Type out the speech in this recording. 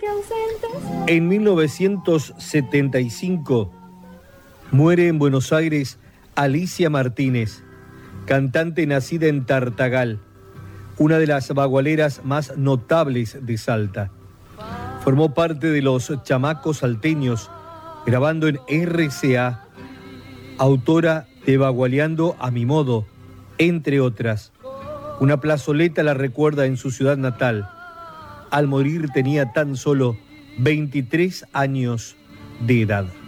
En 1975 muere en Buenos Aires Alicia Martínez, cantante nacida en Tartagal, una de las bagualeras más notables de Salta. Formó parte de los Chamacos Salteños, grabando en RCA, autora de Bagualeando a mi modo, entre otras. Una plazoleta la recuerda en su ciudad natal. Al morir tenía tan solo 23 años de edad.